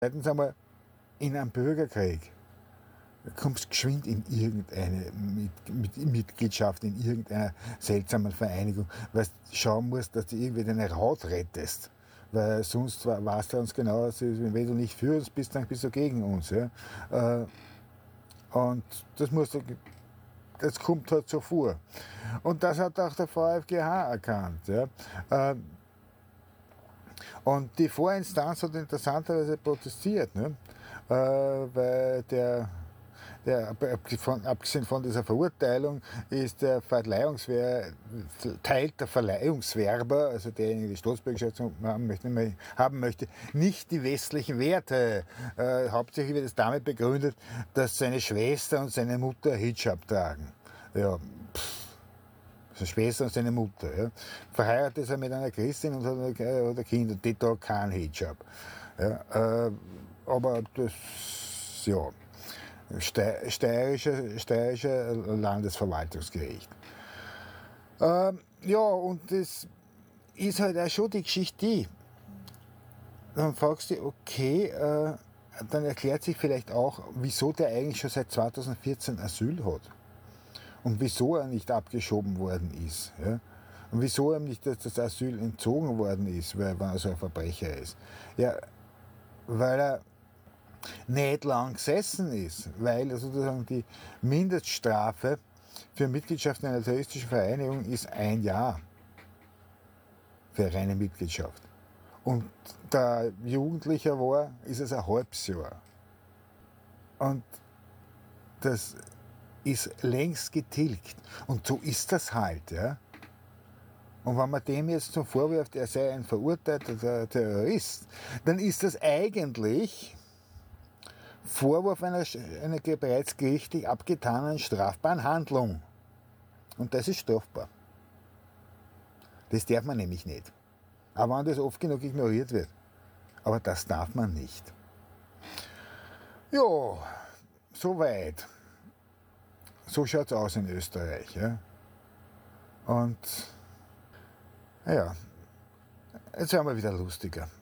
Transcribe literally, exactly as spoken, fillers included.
Zweitens einmal, in einem Bürgerkrieg kommst du geschwind in irgendeine mit, mit Mitgliedschaft in irgendeiner seltsamen Vereinigung, weil du schauen musst, dass du irgendwie deine Haut rettest. Weil sonst weißt du ganz genau, wenn du nicht für uns bist, dann bist du gegen uns. Ja? Und das, musst du, das kommt halt so vor. Und das hat auch der VfGH erkannt. Ja? Und die Vorinstanz hat interessanterweise protestiert, ne? äh, weil der, der, abgesehen von dieser Verurteilung, ist der Verleihungswer, Teil der Verleihungswerber, also derjenige, der die Staatsbürgerschaft haben möchte, haben möchte, nicht die westlichen Werte. Äh, hauptsächlich wird es damit begründet, dass seine Schwester und seine Mutter Hijab tragen. Ja, pff. Seine Schwester und seine Mutter. Ja. Verheiratet ist er mit einer Christin und hat ein Kind und die tragen keinen Hijab. Ja, äh, aber das, ja, steirische, steirische Landesverwaltungsgericht. Äh, ja, und das ist halt auch schon die Geschichte, die. Dann fragst du, okay, äh, dann erklärt sich vielleicht auch, wieso der eigentlich schon seit zweitausendvierzehn Asyl hat. Und wieso er nicht abgeschoben worden ist. Ja? Und wieso ihm nicht das Asyl entzogen worden ist, weil er so ein Verbrecher ist. Ja, weil er nicht lang gesessen ist, weil sozusagen die Mindeststrafe für Mitgliedschaft in einer terroristischen Vereinigung ist ein Jahr für reine Mitgliedschaft. Und da Jugendlicher war, ist es ein halbes Jahr. Und das ist längst getilgt. Und so ist das halt. Ja? Und wenn man dem jetzt zum vorwirft, er sei ein verurteilter Terrorist, dann ist das eigentlich Vorwurf einer, einer bereits gerichtlich abgetanen strafbaren Handlung. Und das ist strafbar. Das darf man nämlich nicht. Aber wenn das oft genug ignoriert wird. Aber das darf man nicht. Ja, soweit. So schaut es aus in Österreich. Ja? Und ja, jetzt werden wir wieder lustiger.